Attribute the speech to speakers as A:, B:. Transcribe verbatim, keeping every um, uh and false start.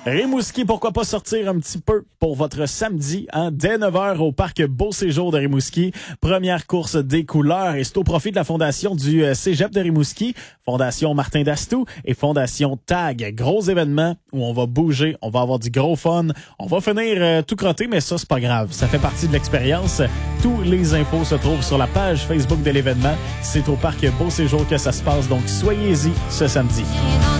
A: Rimouski, pourquoi pas sortir un petit peu pour votre samedi, hein, dès neuf heures au parc Beau Séjour de Rimouski. Première course des couleurs et c'est au profit de la fondation du Cégep de Rimouski, Fondation Martin Dastou et Fondation Tag. Gros événement où on va bouger, on va avoir du gros fun, on va finir euh, tout crotté, mais ça, c'est pas grave. Ça fait partie de l'expérience. Tous les infos se trouvent sur la page Facebook de l'événement. C'est au parc Beau Séjour que ça se passe, donc soyez-y ce samedi.